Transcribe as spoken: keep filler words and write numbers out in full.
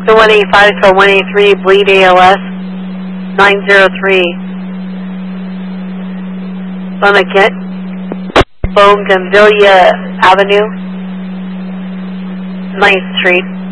to one eighty-five to one eighty-three, bleed A L S, nine zero three. Bougainvillea Avenue, ninth Street.